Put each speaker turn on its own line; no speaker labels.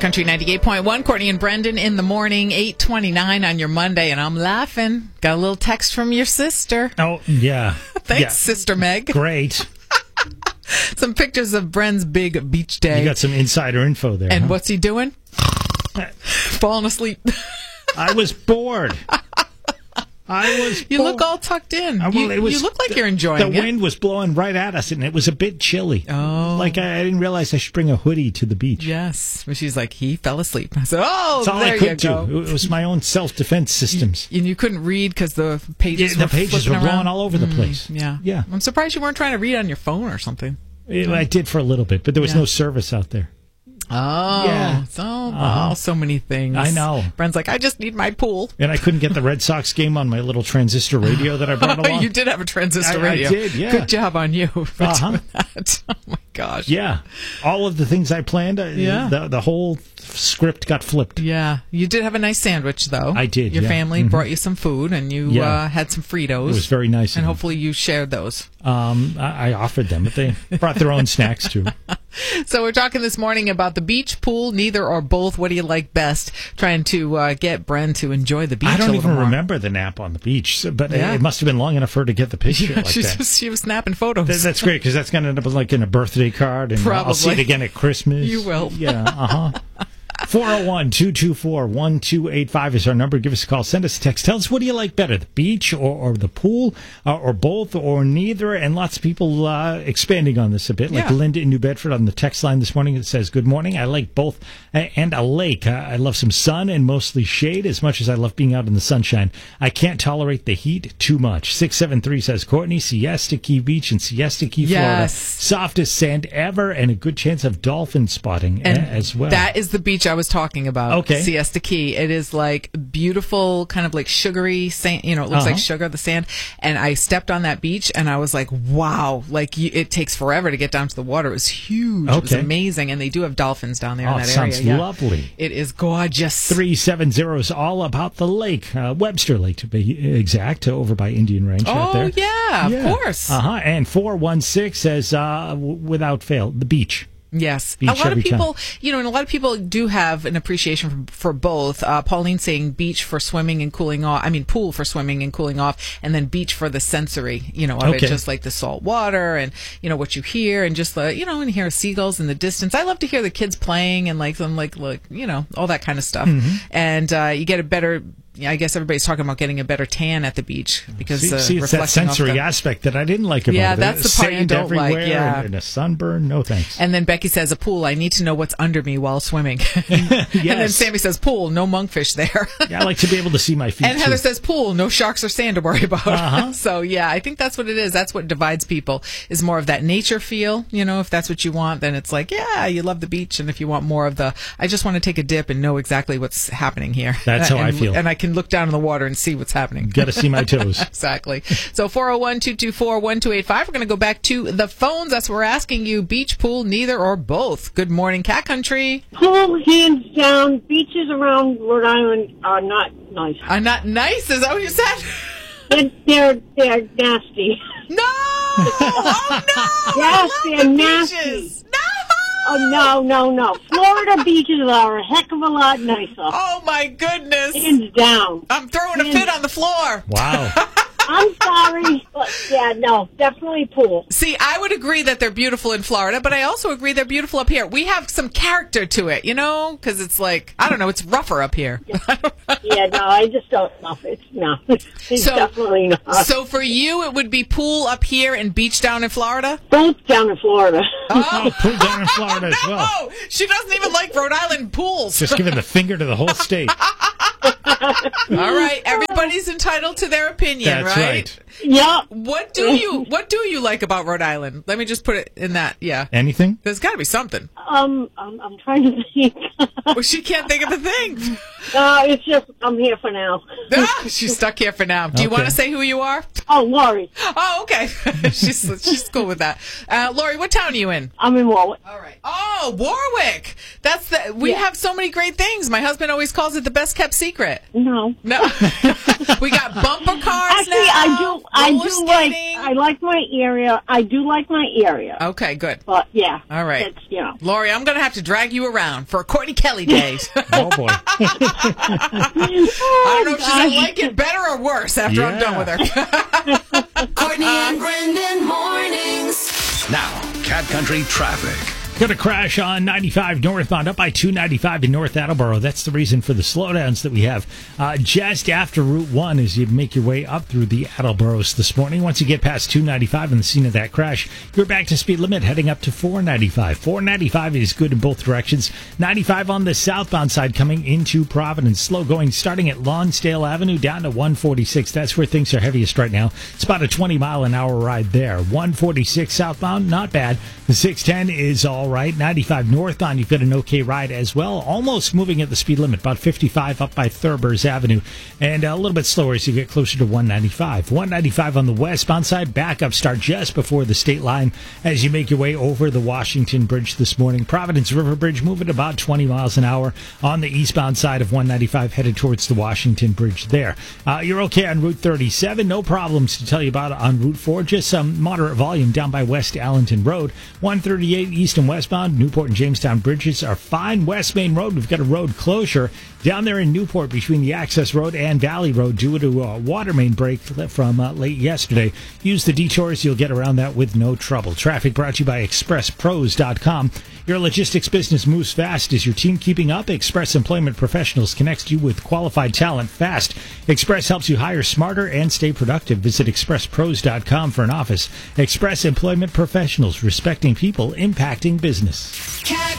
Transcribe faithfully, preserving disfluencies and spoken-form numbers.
Country ninety-eight point one, Courtney and Brendan in the morning, eight twenty-nine on your Monday, and I'm laughing. Got a little text from your sister.
Oh, yeah.
Thanks,
yeah.
Sister Meg.
Great.
Some pictures of Bren's big beach day.
You got some insider info there.
And
huh?
what's he doing? Falling asleep.
I was bored. I was
You
bored.
look all tucked in.
Uh, well,
you,
it was,
you look like
the,
you're enjoying
the
it.
The wind was blowing right at us, and it was a bit chilly.
Oh.
Like, I, I didn't realize I should bring a hoodie to the beach.
Yes. But she's like, he fell asleep. I said, oh,
That's all
there
I could
you go.
do. It was my own self-defense systems.
And you couldn't read because the pages
Yeah,
were
the pages were
flipping
blowing
around?
all over the place.
Mm, yeah.
Yeah.
I'm surprised you weren't trying to read on your phone or something.
It, I did for a little bit, but there was
Yeah.
no service out there.
Oh,
Yeah.
so,
Uh-huh.
oh, so many things.
I know.
Bren's like, I just need my pool.
And I couldn't get the Red Sox game on my little transistor radio that I brought along.
You did have a transistor
I- I
radio.
did, yeah.
Good job on you for
Uh-huh.
doing that. Oh, my gosh.
Yeah. All of the things I planned, uh,
Yeah.
the, the whole script got flipped.
Yeah. You did have a nice sandwich, though.
I did,
Your
yeah.
family
Mhm.
brought you some food, and you
Yeah.
uh, had some Fritos.
It was very nice of
And
them.
hopefully you shared those.
Um, I, I offered them, but they brought their own snacks, too.
So we're talking this morning about the beach, pool, neither or both. What do you like best? Trying to uh, get Bren to enjoy the beach
I
a
don't
little
even
more.
remember the nap on the beach, so, but
Yeah.
it must have been long enough for her to get the picture
Yeah,
like
she,
that.
was, she was snapping photos.
Th- That's great, because that's going to end up like in a birthday card, and I'll see it
Probably.
again at Christmas.
You will.
Yeah, uh-huh. four oh one, two two four, one two eight five is our number. Give us a call. Send us a text. Tell us, what do you like better, the beach or, or the pool, uh, or both, or neither? And lots of people uh, expanding on this a bit, like
Yeah.
Linda in New Bedford on the text line this morning. It says, good morning. I like both a- and a lake. Uh, I love some sun and mostly shade as much as I love being out in the sunshine. I can't tolerate the heat too much. six seven three says, Courtney, Siesta Key Beach in Siesta Key, Florida.
Yes.
Softest sand ever, and a good chance of dolphin spotting a-
And
as well.
that is the beach I was talking about.
Okay.
Siesta Key. It is like beautiful, kind of like sugary sand. You know, it looks
Uh-huh.
like sugar, the sand. And I stepped on that beach and I was like, wow, like you, it takes forever to get down to the water. It was huge. It was
Okay.
amazing. And they do have dolphins down there
Oh,
in
it
that
sounds
area. Yeah.
lovely.
It is gorgeous.
three seven zero is all about the lake, uh, Webster Lake to be exact, over by Indian Ranch out
Oh,
there.
yeah, of course.
Uh huh. And four one six says, uh, w- without fail, the beach.
Yes.
Beach
a lot of
every time.
people, you know, and a lot of people do have an appreciation for, for both. Uh, Pauline saying beach for swimming and cooling off. I mean, pool for swimming and cooling off, and then beach for the sensory, you know, of
Okay.
it, just like the salt water and, you know, what you hear and just, the, you know, and hear seagulls in the distance. I love to hear the kids playing and like them, like, like, you know, all that kind of stuff.
Mm-hmm.
And uh, you get a better, yeah, I guess everybody's talking about getting a better tan at the beach because
See,
uh,
see it's that
reflecting off
sensory
the-
aspect that I didn't like about
Yeah,
it.
that's the part you
Sand
don't like,
everywhere
yeah.
and, and a sunburn. No thanks.
And then Becky says, a pool, I need to know what's under me while swimming. And then Sammy says, pool, no monkfish there.
Yeah, I like to be able to see my feet.
And Heather
too.
says, pool, no sharks or sand to worry about.
Uh-huh.
So, yeah, I think that's what it is. That's what divides people, is more of that nature feel. You know, if that's what you want, then it's like, yeah, you love the beach. And if you want more of the, I just want to take a dip and know exactly what's happening here.
That's how
and,
I feel.
And I can look down in the water and see what's happening.
Got to see my toes.
Exactly. So four oh one, two two four, one two eight five. We're going to go back to the phones. That's what we're asking you. Beach, pool, neither or both. Good morning, Cat Country.
Pool, hands down. Beaches around Rhode Island are not nice.
I'm not nice. Is that what you said?
They're, they're, they're nasty.
No! Oh, no!
Yes,
I
they're
love the
nasty.
beaches. No!
Oh, no, no, no. Florida beaches are a heck of a lot nicer.
Oh, my goodness.
Hands down.
I'm throwing a fit on the floor.
Wow.
I'm sorry, but yeah, no, definitely pool.
See, I would agree that they're beautiful in Florida, but I also agree they're beautiful up here. We have some character to it, you know, because it's like, I don't know, it's rougher up here.
Yeah, no, I just don't know. It's no, it's
So-
definitely not.
So for you, it would be pool up here and beach down in Florida?
Both down in Florida.
Oh,
Pool down in Florida as well.
no! She doesn't even like Rhode Island pools.
Just giving the finger to the whole state.
All right, everybody's entitled to their opinion,
That's right.
Yeah.
What do you What do you like about Rhode Island? Let me just put it in that. Yeah,
Anything?
there's got to be something.
Um, I'm, I'm trying to think.
Well, she can't think of a thing.
No, it's just I'm here for now.
Ah, she's stuck here for now. Do you
Okay.
want to say who you are?
Oh, Lori,
Oh, okay. she's she's cool with that. Uh, Lori, what town are you in?
I'm in Warwick.
All right. Oh, Warwick. That's the. We
Yeah.
have so many great things. My husband always calls it the best kept secret.
No.
No, we got bumper cars
Actually,
now.
I do. I
roller
do like.
skating.
I like my area. I do like my area.
Okay, good.
But yeah.
All right.
It's, you know.
Lori, I'm going to have to drag you around for a Courtney Kelly Smiley days.
Oh, boy.
I don't know if she's going to like it better or worse after
Yeah.
I'm done with her.
Courtney and Brendan mornings.
Now, Cat Country traffic.
Got a crash on ninety-five northbound up by two ninety-five in North Attleboro. That's the reason for the slowdowns that we have uh, just after Route one as you make your way up through the Attleboros this morning. Once you get past two ninety-five on the scene of that crash, you're back to speed limit heading up to four ninety-five. four ninety-five is good in both directions. ninety-five on the southbound side coming into Providence. Slow going starting at Lonsdale Avenue down to one forty-six. That's where things are heaviest right now. It's about a twenty mile an hour ride there. one forty-six southbound, not bad. The six ten is all right. ninety-five northbound, you've got an okay ride as well. Almost moving at the speed limit, about fifty-five up by Thurber's Avenue. And a little bit slower as you get closer to one ninety-five. one ninety-five on the westbound side, backup start just before the state line as you make your way over the Washington Bridge this morning. Providence River Bridge moving about twenty miles an hour on the eastbound side of one ninety-five, headed towards the Washington Bridge there. Uh, you're okay on Route thirty-seven. No problems to tell you about on Route four. Just some moderate volume down by West Allenton Road. one thirty-eight east and westbound. Newport and Jamestown bridges are fine. West Main Road, we've got a road closure down there in Newport between the Access Road and Valley Road due to a water main break from uh, late yesterday. Use the detours. You'll get around that with no trouble. Traffic brought to you by express pros dot com. Your logistics business moves fast. Is your team keeping up? Express Employment Professionals connects you with qualified talent fast. Express helps you hire smarter and stay productive. Visit express pros dot com for an office. Express Employment Professionals, respecting people, impacting business.
Cat